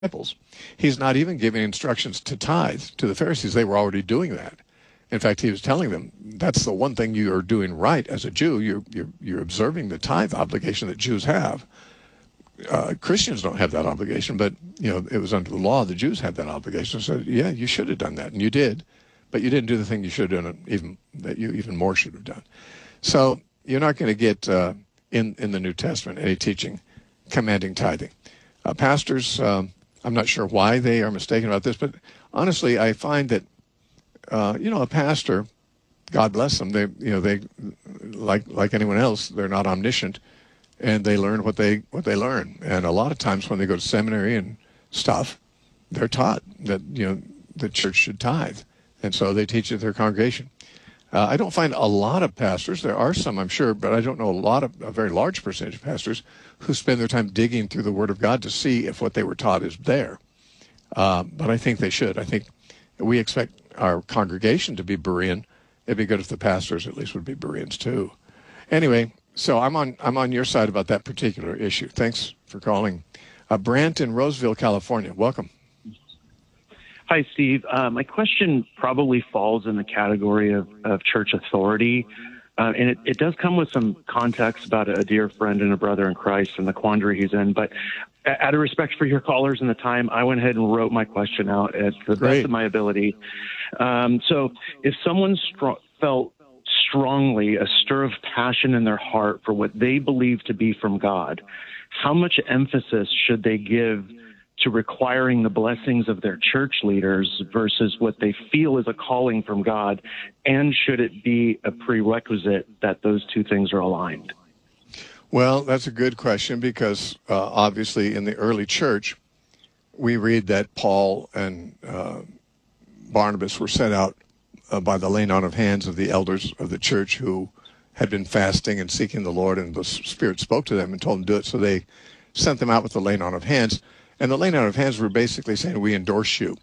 disciples. He's not even giving instructions to tithe to the Pharisees. They were already doing that. In fact, he was telling them, that's the one thing you are doing right as a Jew. You're observing the tithe obligation that Jews have. Christians don't have that obligation, but it was under the law. The Jews had that obligation. So yeah, you should have done that, and you did, but you didn't do the thing you should have done, that you even more should have done. So you're not going to get in the New Testament any teaching commanding tithing. Pastors, I'm not sure why they are mistaken about this, but honestly, I find that a pastor, God bless them, they like anyone else, they're not omniscient, and they learn what they learn. And a lot of times when they go to seminary and stuff, they're taught that the church should tithe, and so they teach it to their congregation. I don't find a lot of pastors. There are some, I'm sure, but I don't know a very large percentage of pastors who spend their time digging through the Word of God to see if what they were taught is there. But I think they should. I think we expect our congregation to be Berean. It'd be good if the pastors at least would be Bereans too. Anyway, so I'm on your side about that particular issue. Thanks for calling. Brant in Roseville, California. Welcome. Hi, Steve. My question probably falls in the category of church authority. And it does come with some context about a dear friend and a brother in Christ and the quandary he's in. But out of respect for your callers and the time, I went ahead and wrote my question out at the best of my ability. So if someone felt strongly a stir of passion in their heart for what they believe to be from God, how much emphasis should they give to requiring the blessings of their church leaders versus what they feel is a calling from God? And should it be a prerequisite that those two things are aligned? Well, that's a good question because obviously in the early church, we read that Paul and Barnabas were sent out by the laying on of hands of the elders of the church who had been fasting and seeking the Lord, and the Spirit spoke to them and told them to do it. So they sent them out with the laying on of hands. And the laying on of hands were basically saying, we endorse you.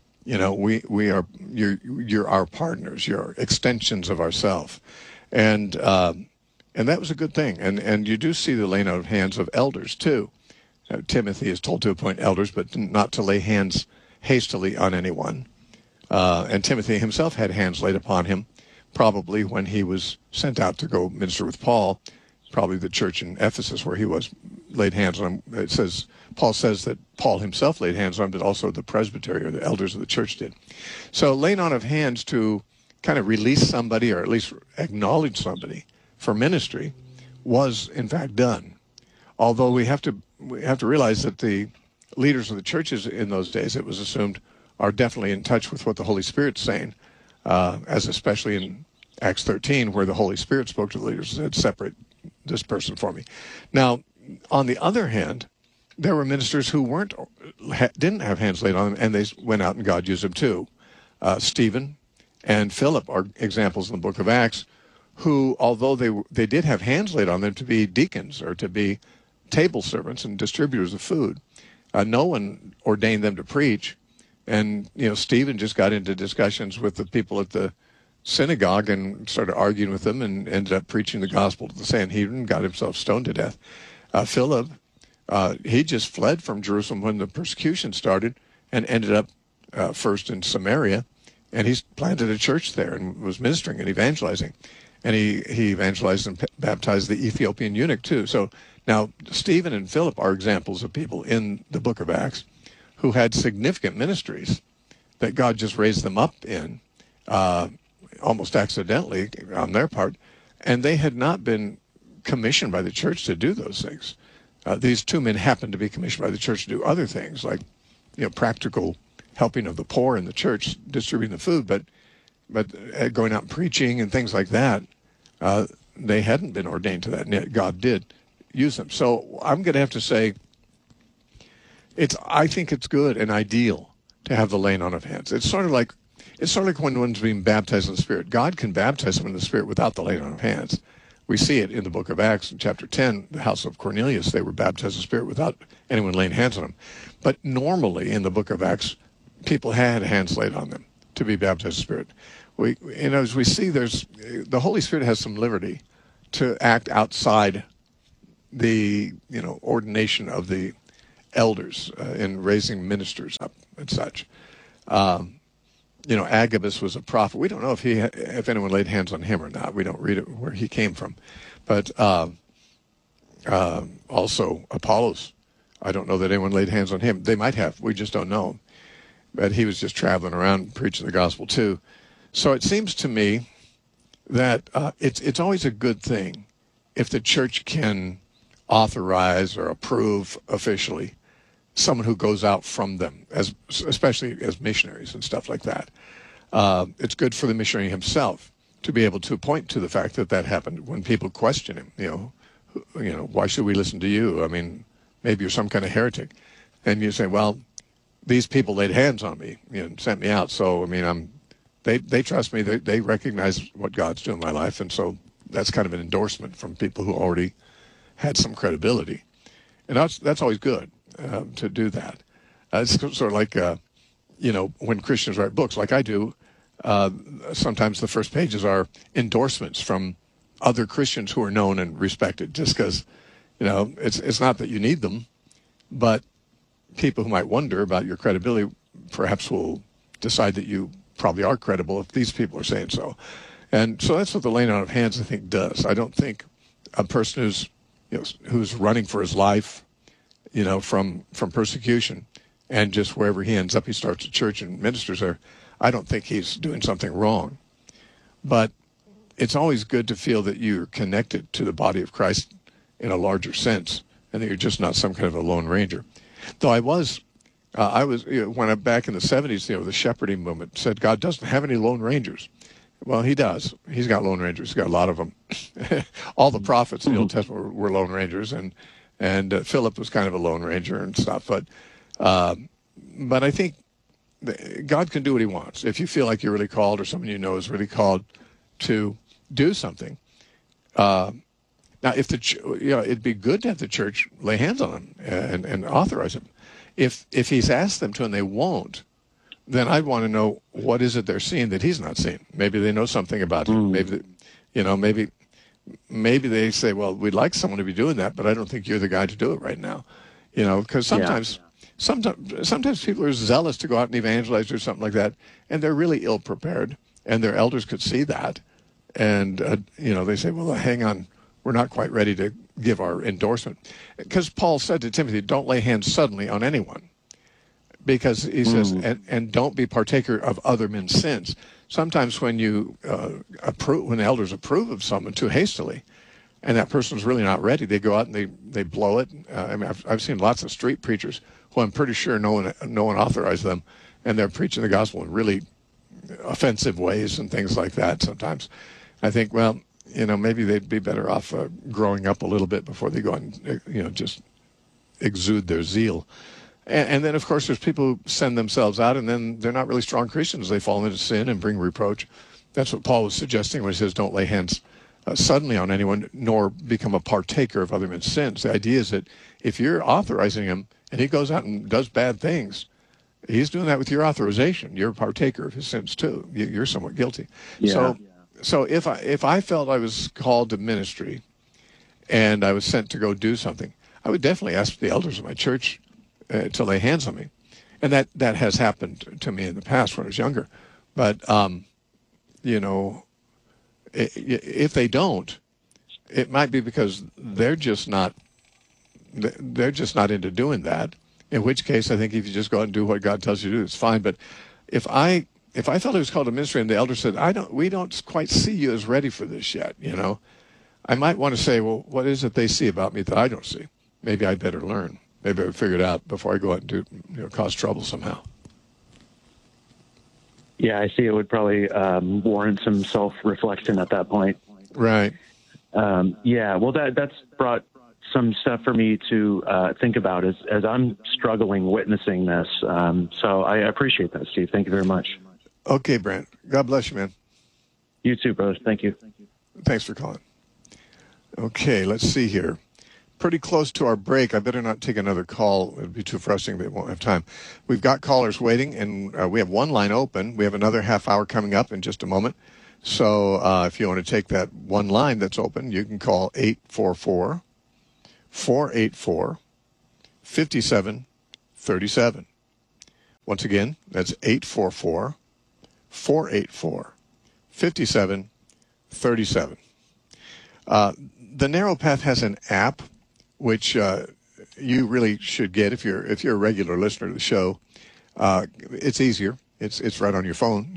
We are, you're our partners. You're extensions of ourselves. And that was a good thing. And you do see the laying on of hands of elders too. Timothy is told to appoint elders, but not to lay hands hastily on anyone. And Timothy himself had hands laid upon him, probably when he was sent out to go minister with Paul, probably the church in Ephesus where he was, laid hands on him. Paul says that Paul himself laid hands on him, but also the presbytery or the elders of the church did. So laying on of hands to kind of release somebody or at least acknowledge somebody for ministry was in fact done. Although we have to realize that the leaders of the churches in those days, it was assumed, are definitely in touch with what the Holy Spirit's saying, as especially in Acts 13, where the Holy Spirit spoke to the leaders and said, separate this person for me. Now, on the other hand, there were ministers who didn't have hands laid on them, and they went out and God used them too. Stephen and Philip are examples in the book of Acts, who, although they did have hands laid on them to be deacons or to be table servants and distributors of food, no one ordained them to preach. And, Stephen just got into discussions with the people at the synagogue and started arguing with them and ended up preaching the gospel to the Sanhedrin, got himself stoned to death. Philip, he just fled from Jerusalem when the persecution started and ended up first in Samaria. And he's planted a church there and was ministering and evangelizing. And he evangelized and baptized the Ethiopian eunuch too. So now Stephen and Philip are examples of people in the book of Acts who had significant ministries that God just raised them up in, almost accidentally on their part, and they had not been commissioned by the church to do those things. These two men happened to be commissioned by the church to do other things, like practical helping of the poor in the church, distributing the food, but going out and preaching and things like that, they hadn't been ordained to that, and yet God did use them. So I'm going to have to say, I think it's good and ideal to have the laying on of hands. It's sort of like when one's being baptized in the Spirit. God can baptize someone in the Spirit without the laying on of hands. We see it in the book of Acts in chapter 10, the house of Cornelius. They were baptized in the Spirit without anyone laying hands on them. But normally in the book of Acts, people had hands laid on them to be baptized in the Spirit. As we see, the Holy Spirit has some liberty to act outside the ordination of the elders in raising ministers up and such. Agabus was a prophet. We don't know if anyone laid hands on him or not. We don't read it where he came from. But also Apollos, I don't know that anyone laid hands on him. They might have. We just don't know. But he was just traveling around preaching the gospel too. So it seems to me that it's always a good thing if the church can authorize or approve officially someone who goes out from them, especially as missionaries and stuff like that. It's good for the missionary himself to be able to point to the fact that happened when people question him. Why should we listen to you? I mean, maybe you're some kind of heretic. And you say, well, these people laid hands on me and sent me out. So, I mean, they trust me. They recognize what God's doing in my life. And so that's kind of an endorsement from people who already had some credibility. And that's always good to do that. It's sort of like, when Christians write books like I do, sometimes the first pages are endorsements from other Christians who are known and respected, just because, it's not that you need them, but people who might wonder about your credibility perhaps will decide that you probably are credible if these people are saying so. And so that's what the laying on of hands, I think, does. I don't think a person who's running for his life, from persecution, and just wherever he ends up, he starts a church and ministers there. I don't think he's doing something wrong. But it's always good to feel that you're connected to the body of Christ in a larger sense, and that you're just not some kind of a lone ranger. Though I was when I'm back in the 70s, the shepherding movement said God doesn't have any lone rangers. Well, he does. He's got lone rangers. He's got a lot of them. All the prophets in the Old Testament were lone rangers, and Philip was kind of a lone ranger and stuff. But I think God can do what he wants. If you feel like you're really called, or someone you know is really called to do something, now if it'd be good to have the church lay hands on him and authorize him. If he's asked them to and they won't, then I'd want to know what is it they're seeing that he's not seeing. Maybe they know something about him. Maybe they say, well, we'd like someone to be doing that, but I don't think you're the guy to do it right now. Because sometimes people are zealous to go out and evangelize or something like that, and they're really ill prepared, and their elders could see that, and they say, well, hang on, we're not quite ready to give our endorsement, because Paul said to Timothy, don't lay hands suddenly on anyone, because he says, and don't be partaker of other men's sins. Sometimes when when elders approve of someone too hastily, and that person's really not ready, they go out and they blow it. I've seen lots of street preachers who I'm pretty sure no one authorized them, and they're preaching the gospel in really offensive ways and things like that. Sometimes I think, well, maybe they'd be better off growing up a little bit before they go and just exude their zeal. And then, of course, there's people who send themselves out, and then they're not really strong Christians. They fall into sin and bring reproach. That's what Paul was suggesting when he says, don't lay hands suddenly on anyone, nor become a partaker of other men's sins. The idea is that if you're authorizing him and he goes out and does bad things, he's doing that with your authorization. You're a partaker of his sins too. You're somewhat guilty. Yeah. So if I felt I was called to ministry and I was sent to go do something, I would definitely ask the elders of my church to lay hands on me. And that has happened to me in the past when I was younger. But, if they don't, it might be because they're just not into doing that, in which case I think if you just go out and do what God tells you to do, it's fine. But if I felt I was called to ministry and the elder said, we don't quite see you as ready for this yet, I might want to say, well, what is it they see about me that I don't see? Maybe I better learn. Maybe I would figure it out before I go out and cause trouble somehow. Yeah, I see. It would probably warrant some self-reflection at that point. Right. Well, that's brought some stuff for me to think about as I'm struggling witnessing this. So I appreciate that, Steve. Thank you very much. Okay, Brent. God bless you, man. You too, brother. Thank you. Thanks for calling. Okay, let's see here. Pretty close to our break. I better not take another call. It would be too frustrating, but we won't have time. We've got callers waiting, and we have one line open. We have another half hour coming up in just a moment. So if you want to take that one line that's open, you can call 844-484-5400. 5737. Once again, that's 844-484-5737. The Narrow Path has an app, which you really should get if you're a regular listener to the show. It's easier. It's right on your phone,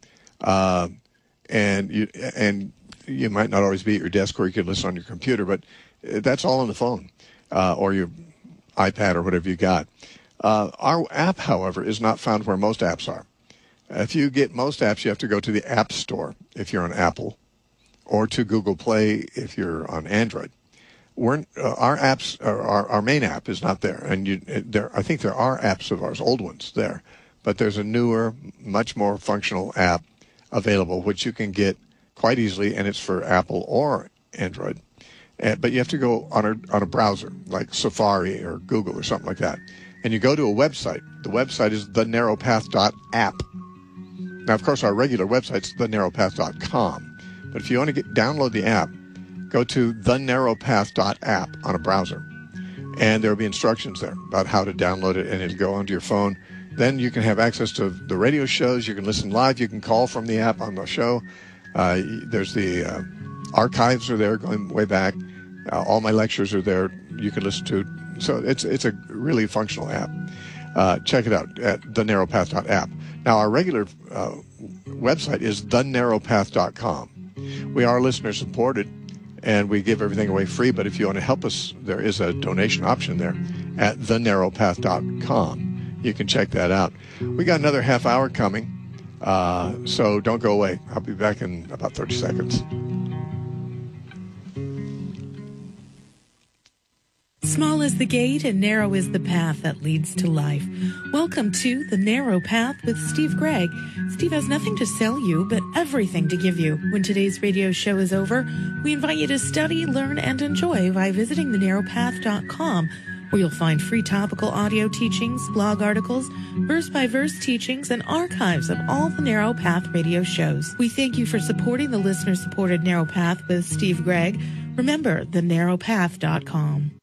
and you might not always be at your desk, or you can listen on your computer, but that's all on the phone or your iPad or whatever you got. Our app, however, is not found where most apps are. If you get most apps, you have to go to the App Store if you're on Apple, or to Google Play if you're on Android. Our apps, our main app is not there, and I think there are apps of ours, old ones there, but there's a newer, much more functional app available, which you can get quite easily, and it's for Apple or Android. But you have to go on a browser like Safari or Google or something like that, and you go to a website. The website is thenarrowpath.app. Now, of course, our regular website's thenarrowpath.com. But if you want to download the app, go to thenarrowpath.app on a browser. And there will be instructions there about how to download it, and it'll go onto your phone. Then you can have access to the radio shows. You can listen live. You can call from the app on the show. There's the archives are there going way back. All my lectures are there. You can listen to. So it's a really functional app. Check it out at thenarrowpath.app. Now, our regular website is thenarrowpath.com. We are listener supported, and we give everything away free. But if you want to help us, there is a donation option there at thenarrowpath.com. You can check that out. We got another half hour coming, so don't go away. I'll be back in about 30 seconds. Small is the gate and narrow is the path that leads to life. Welcome to The Narrow Path with Steve Gregg. Steve has nothing to sell you, but everything to give you. When today's radio show is over, we invite you to study, learn, and enjoy by visiting thenarrowpath.com, where you'll find free topical audio teachings, blog articles, verse-by-verse teachings, and archives of all the Narrow Path radio shows. We thank you for supporting the listener-supported Narrow Path with Steve Gregg. Remember, thenarrowpath.com.